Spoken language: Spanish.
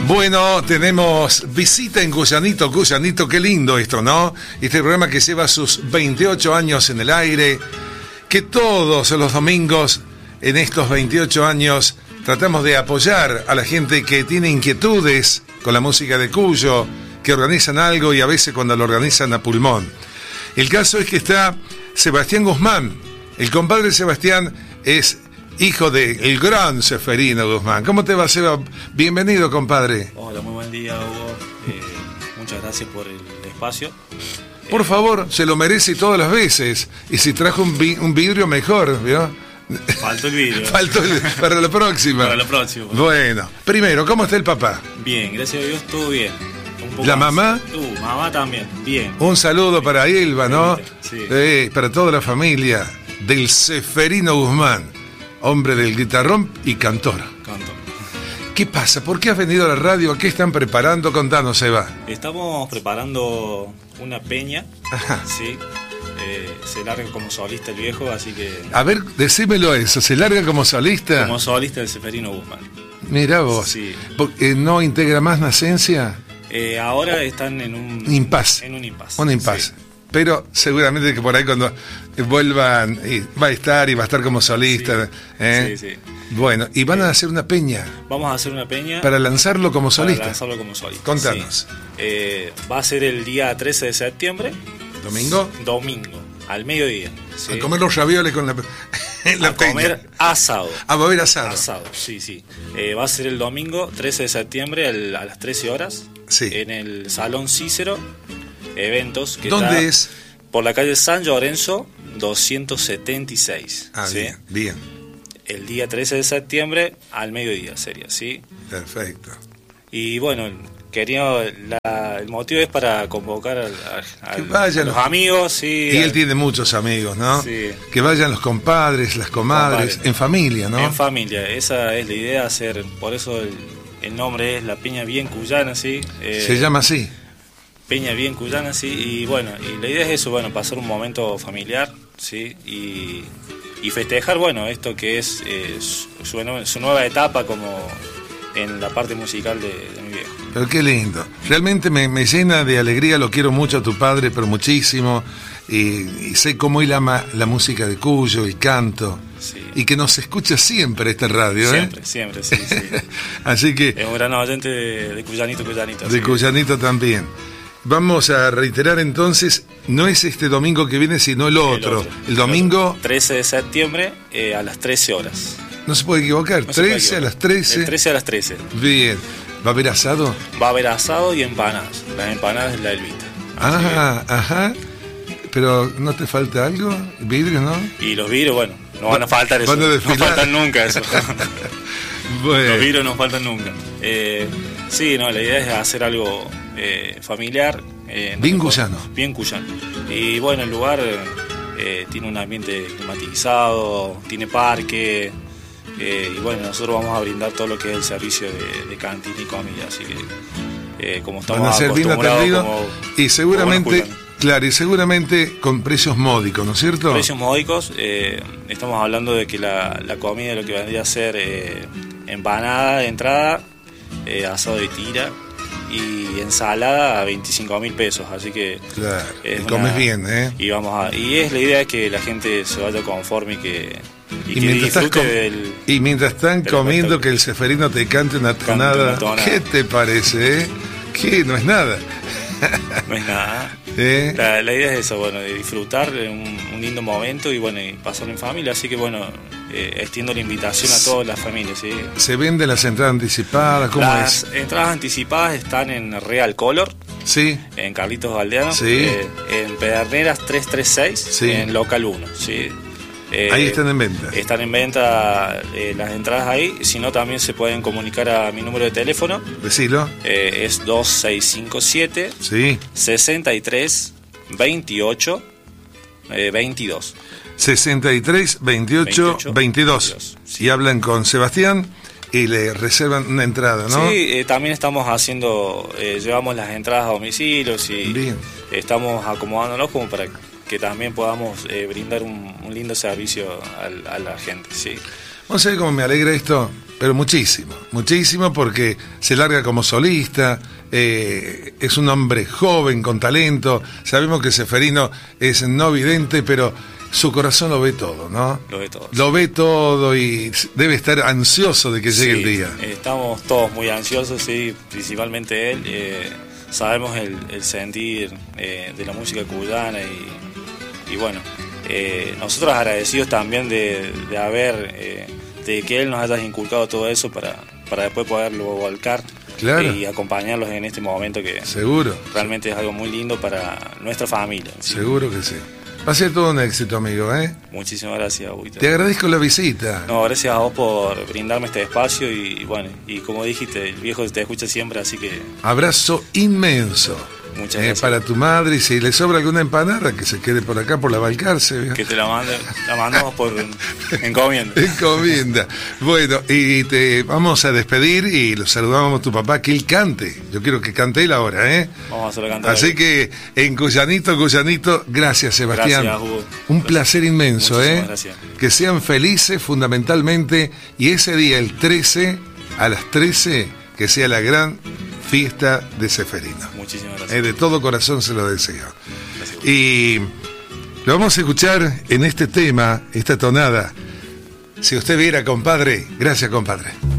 Bueno, tenemos visita en Cuyanito. Cuyanito, qué lindo esto, ¿no? Este programa que lleva sus 28 años en el aire, que todos los domingos, en estos 28 años, tratamos de apoyar a la gente que tiene inquietudes con la música de Cuyo, que organizan algo y a veces cuando lo organizan a pulmón. El caso es que está Sebastián Guzmán. El compadre Sebastián es hijo del gran Seferino Guzmán. ¿Cómo te va, Seba? Bienvenido, compadre. Hola, muy buen día, Hugo. Muchas gracias por el espacio. Por favor, se lo merece todas las veces. Y si trajo un vidrio, mejor, ¿vio? Faltó el vidrio. Para la próxima. Para la próxima. Bueno, primero, ¿cómo está el papá? Bien, gracias a Dios, todo bien. ¿La mamá? Mamá también, bien. Un saludo para Ilva, ¿no? Sí. Para toda la familia del Seferino Guzmán, hombre del guitarrón y cantor. ¿Qué pasa? ¿Por qué has venido a la radio? ¿A qué están preparando? Contanos, Eva. Estamos preparando una peña. Ajá. Sí. Se larga como solista el viejo, así que... A ver, decímelo eso. ¿Se larga como solista? Como solista del Seferino Guzmán. Mirá vos. Sí. ¿No integra más Nacencia? Ahora están en un impasse. Un impasse. Sí. Pero seguramente que por ahí cuando vuelvan va a estar como solista. Sí, sí. Bueno, y van a hacer una peña. Vamos a hacer una peña. Para lanzarlo como solista. Para lanzarlo como solista. Contanos. Sí. Va a ser el día 13 de septiembre. ¿Domingo? Domingo, al mediodía. ¿Sí? A comer los ravioles con la peña. Comer asado. Va a haber asado. Asado, sí. Va a ser el domingo 13 de septiembre a las 13 horas. Sí. En el Salón Cícero Eventos. Que ¿Dónde es? Por la calle San Lorenzo 276. Ah, ¿sí? Bien. El día 13 de septiembre al mediodía sería, ¿sí? Perfecto. Y bueno, el motivo es para convocar a los amigos, sí. Y él tiene muchos amigos, ¿no? Sí. Que vayan los compadres, las comadres, en familia, ¿no? En familia, esa es la idea, hacer, por eso el nombre es la Peña Bien Cuyana, ¿sí? Se llama así. Peña Bien Cuyana, sí, y bueno, y la idea es eso, bueno, pasar un momento familiar, ¿sí? Y festejar, bueno, esto que es su nueva etapa como en la parte musical de mi viejo. Pero qué lindo. Realmente me llena de alegría, lo quiero mucho a tu padre, pero muchísimo. Y sé cómo él ama la música de Cuyo y canto. Sí. Y que nos escucha siempre esta radio, Siempre, sí. Así que... Es un gran oyente de Cuyanito. De Cuyanito también. Vamos a reiterar entonces, no es este domingo que viene, sino el otro. El domingo... 13 de septiembre a las 13 horas. No se puede equivocar, No 13 a las 13. El 13 a las 13. Bien. ¿Va a haber asado? Va a haber asado y empanadas. Las empanadas de la Elvita. Ajá. Pero ¿no te falta algo? ¿Vidrio, no? Y los vidrios, bueno, no van a faltar eso. No faltan nunca eso. Bueno. Los vidrios no faltan nunca. Sí, no, la idea es hacer algo familiar. Bien cuyano. Bien cuyano. Y bueno, el lugar tiene un ambiente climatizado, tiene parque. Y bueno, nosotros vamos a brindar todo lo que es el servicio de cantina y comida. Así que, como estamos van a ser bien atendidos y seguramente... Claro, y seguramente con precios módicos, ¿no es cierto? Precios módicos, estamos hablando de que la comida, lo que vendría a ser empanada de entrada, asado de tira y ensalada a 25.000 pesos, así que... Claro, y comes bien, ¿eh? Y es la idea es que la gente se vaya conforme y que mientras están comiendo que el Seferino te cante una tonada, ¿qué te parece, eh? ¿Qué? No es nada. No es nada. La idea es eso, bueno, de disfrutar un lindo momento y bueno, y pasarlo en familia, así que bueno, extiendo la invitación a todas las familias, ¿sí? ¿Se venden las entradas anticipadas? ¿Cómo es? Las entradas anticipadas están en Real Color, sí, en Carlitos Galdeano, sí, en Pederneras 336, sí, en Local 1, ¿sí? Ahí están en venta. Están en venta las entradas ahí, si no también se pueden comunicar a mi número de teléfono. Decilo. Es 2657 sí, 63 28 22. 63 28 22. Sí. Y hablan con Sebastián y le reservan una entrada, ¿no? Sí, también estamos haciendo, llevamos las entradas a domicilios y bien, estamos acomodándonos como para que también podamos brindar un lindo servicio a la gente, sí. ¿Vos sabés cómo me alegra esto? pero muchísimo, muchísimo, porque se larga como solista, es un hombre joven, con talento. Sabemos que Ceferino es no vidente, pero su corazón lo ve todo, ¿no? Lo ve todo. Lo ve todo y debe estar ansioso de que llegue el día. Estamos todos muy ansiosos, sí, principalmente él. Sabemos el sentir de la música cuyana y bueno, nosotros agradecidos también de que él nos haya inculcado todo eso para después poderlo volcar. Claro. Y acompañarlos en este momento que seguro realmente es algo muy lindo para nuestra familia, ¿sí? Seguro que sí. Va a ser todo un éxito, amigo, ¿eh? Muchísimas gracias, Agüita. Te agradezco la visita. No, gracias a vos por brindarme este espacio y bueno, y como dijiste, el viejo te escucha siempre, así que... Abrazo inmenso. Muchas gracias. Para tu madre, y si le sobra alguna empanada, que se quede por acá, por la Balcarce. Que te la mandamos por encomienda. Encomienda. Bueno, y te vamos a despedir y lo saludamos a tu papá, que él cante. Yo quiero que cante él ahora, ¿eh? Vamos a hacerlo cantar. Así que, en Cuyanito, gracias, Sebastián. Gracias, Hugo. Un placer inmenso, Muchísimas gracias. Que sean felices, fundamentalmente, y ese día, el 13, a las 13, que sea la gran fiesta de Ceferino. Muchísimas gracias. De todo corazón se lo deseo. Gracias. Y lo vamos a escuchar en este tema, esta tonada. Si usted viera, compadre. Gracias, compadre.